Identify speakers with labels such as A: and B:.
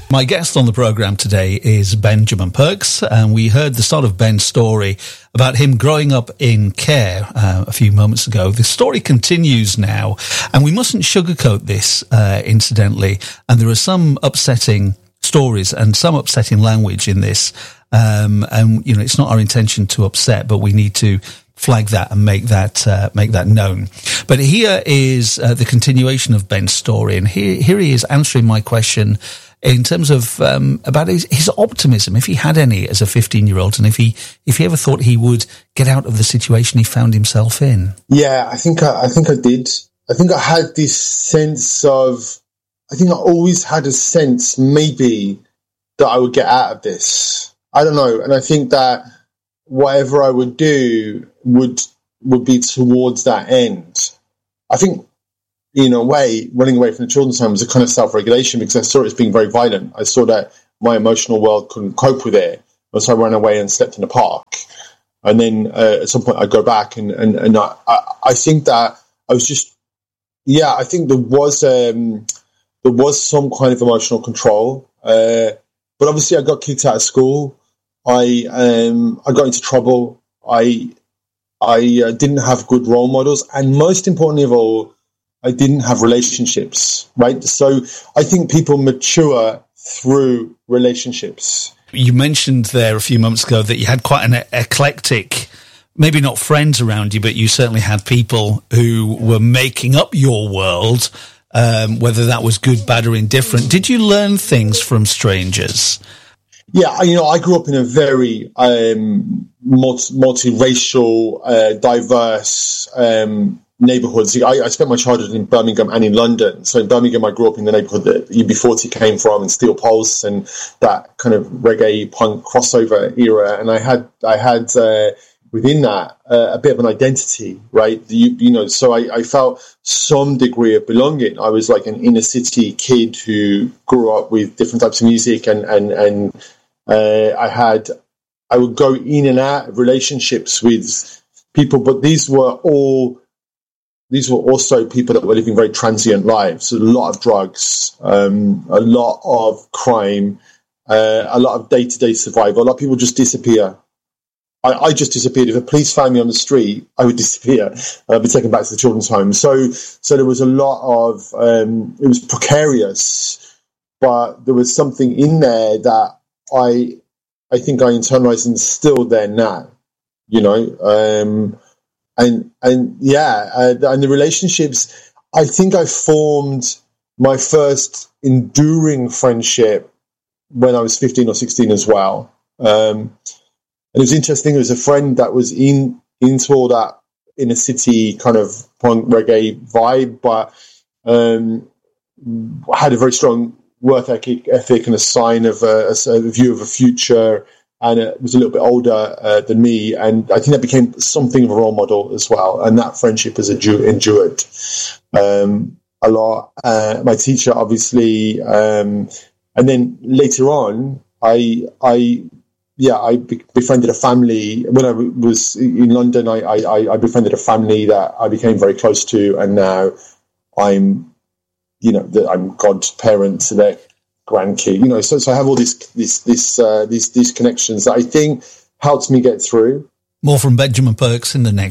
A: My guest on the programme today is Benjamin Perks, and we heard the start of Ben's story about him growing up in care a few moments ago. The story continues now, and we mustn't sugarcoat this, incidentally, and there are some upsetting stories and some upsetting language in this, and, you know, it's not our intention to upset, but we need to flag that and make that known. But here is the continuation of Ben's story, and here he is answering my question in terms of about his optimism, if he had any as a 15-year-old, and if he ever thought he would get out of the situation he found himself in.
B: Yeah, I think I did. I think I had this sense of, I think I always had a sense maybe that I would get out of this. I don't know, and I think that whatever I would do would be towards that end. I think, in a way, running away from the children's home was a kind of self-regulation because I saw it as being very violent. I saw that my emotional world couldn't cope with it. And so I ran away and slept in the park. And then at some point I'd go back and I think that I was just, yeah, I think there was some kind of emotional control. But obviously I got kicked out of school. I got into trouble. I didn't have good role models. And most importantly of all, I didn't have relationships, right? So I think people mature through relationships.
A: You mentioned there a few moments ago that you had quite an eclectic, maybe not friends around you, but you certainly had people who were making up your world, whether that was good, bad, or indifferent. Did you learn things from strangers?
B: Yeah, you know, I grew up in a very multiracial, diverse neighbourhoods. I spent my childhood in Birmingham and in London. So in Birmingham, I grew up in the neighbourhood that UB40 came from, and Steel Pulse, and that kind of reggae punk crossover era. And I had within that a bit of an identity, right? You know, so I felt some degree of belonging. I was like an inner city kid who grew up with different types of music, and I would go in and out of relationships with people, but these were also people that were living very transient lives. So a lot of drugs, a lot of crime, a lot of day-to-day survival. A lot of people just disappear. I just disappeared. If a police found me on the street, I would disappear and I'd be taken back to the children's home. So there was a lot of, it was precarious, but there was something in there that I think I internalized and still there now, you know, and the relationships, I think I formed my first enduring friendship when I was 15 or 16 as well. And it was interesting. There was a friend that was into all that inner city kind of punk reggae vibe, but had a very strong work ethic and a sign of a view of a future, and it was a little bit older than me, and I think that became something of a role model as well, and that friendship has endured a lot. My teacher, obviously, and then later on, I befriended a family. When I was in London, I befriended a family that I became very close to, and now I'm godparent to their grandkid. You know, so I have all these connections that I think helped me get through.
A: More from Benjamin Perks in the next